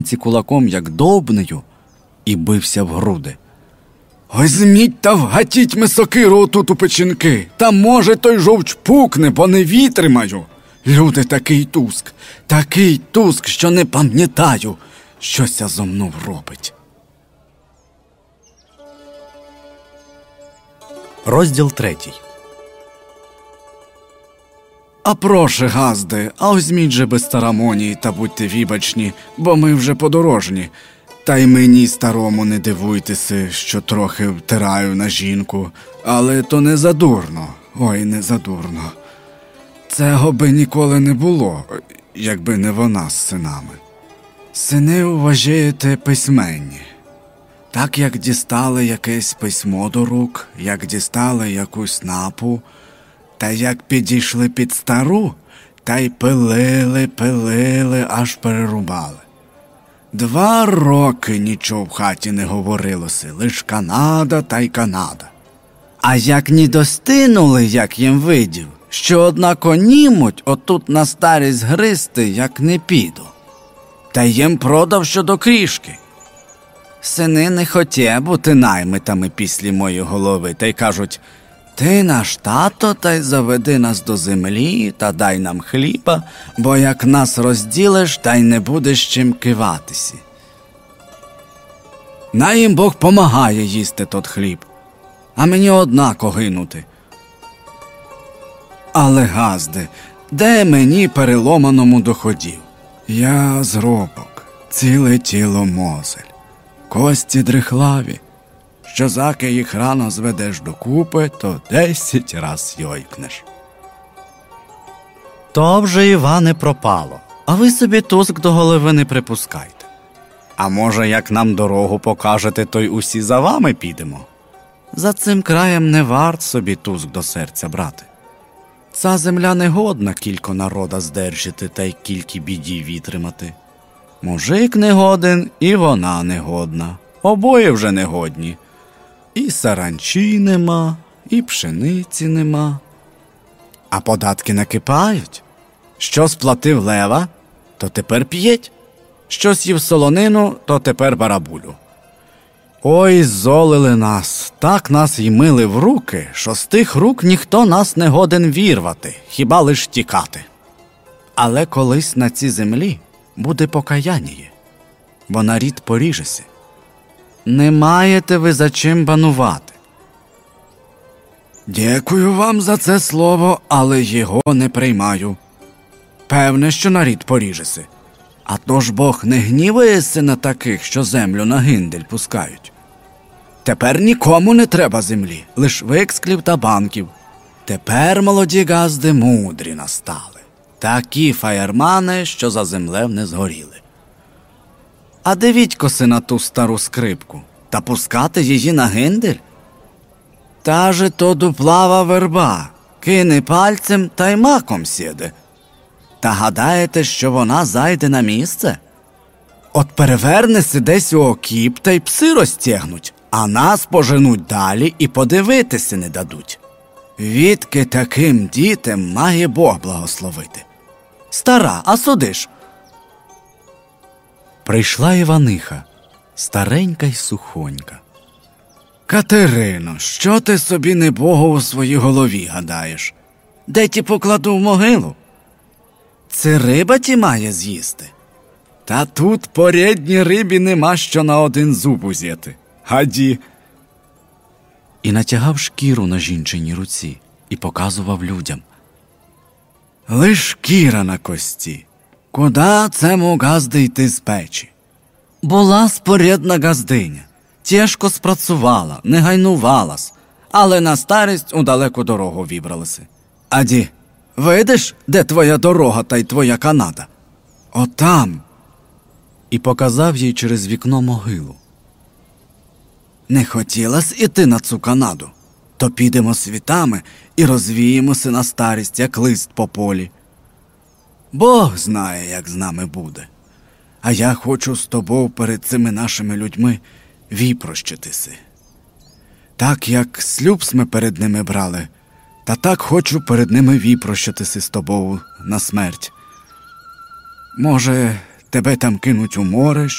кулаком, як довбнею, і бився в груди. «Возьміть та вгатіть ми сокиру отут у печінки, та може той жовч пукне, бо не вітримаю. Люди, такий туск, що не пам'ятаю, щося зо мною робить». Розділ 3. «А проше, газди, а озьміть же без церемонії та будьте вібачні, бо ми вже подорожні. Та й мені, старому, не дивуйтеся, що трохи втираю на жінку, але то не задурно, ой, не задурно. Цього би ніколи не було, якби не вона з синами. Сини, вважаєте, письменні. Так, як дістали якесь письмо до рук, як дістали якусь напу, та як підійшли під стару, та й пилили, аж перерубали. 2 роки нічого в хаті не говорилося, лиш Канада та й Канада. А як ні достинули, як їм видів, що однако німуть отут на старість гристи, як не піду. Та їм продав щодо крішки. Сини не хотє бути наймитами після моєї голови, та й кажуть: «Ти наш тато, та й заведи нас до землі, та дай нам хліба, бо як нас розділиш, та й не будеш чим киватися». На їм Бог помагає їсти тот хліб, а мені однако гинути. Але, газди, де мені переломаному доходів? Я зробок, ціле тіло мозель, кості дрихлаві. Що заки їх рано зведеш докупи, то 10 раз йойкнеш. То вже, Іване, пропало, а ви собі туск до голови не припускайте. А може, як нам дорогу покажете, то й усі за вами підемо? За цим краєм не варт собі туск до серця брати. Ця земля не годна кілько народа здержати та й кількі біді вітримати. Мужик не годен, і вона не годна. Обоє вже не годні. І саранчі нема, і пшениці нема. А податки накипають. Що сплатив лева, то тепер п'єть. Що з'їв солонину, то тепер барабулю. Ой, золили нас, так нас й мили в руки, що з тих рук ніхто нас не годен вірвати, хіба лиш тікати. Але колись на цій землі буде покаяння, бо нарід поріжеся. Не маєте ви за чим банувати. Дякую вам за це слово, але його не приймаю. Певне, що нарід поріжеся. А то ж Бог не гнівається на таких, що землю на гиндель пускають. Тепер нікому не треба землі, лиш виксклів та банків. Тепер молоді газди мудрі настали. Такі фаєрмани, що за землею не згоріли. А дивіть-коси на ту стару скрипку, та пускати її на гиндель? Та же то дуплава верба, кине пальцем та й маком сіде. Та гадаєте, що вона зайде на місце? От перевернеться десь у окіп, та й пси розтягнуть, а нас поженуть далі і подивитися не дадуть. Відки таким дітям має Бог благословити. Стара, а судиш? Прийшла Іваниха, старенька й сухонька. Катерино, що ти собі небого у своїй голові гадаєш? Де ті покладу в могилу? Це риба ті має з'їсти? Та тут по рідній рибі нема що на один зуб узяти. Гаді. І натягав шкіру на жінчиній руці і показував людям. Лиш шкіра на кості. Куда цему газди йти з печі? Була спорядна газдиня. Тяжко спрацювала, не гайнувалась, але на старість у далеку дорогу вібралася. Аді, видиш, де твоя дорога та й твоя Канада? Отам. І показав їй через вікно могилу. Не хотілась іти на цю Канаду, то підемо світами і розвіємося на старість, як лист по полі. Бог знає, як з нами буде. А я хочу з тобою перед цими нашими людьми віпрощитися. Так, як шлюб ми перед ними брали, та так хочу перед ними віпрощитися з тобою на смерть. Може, тебе там кинуть у море,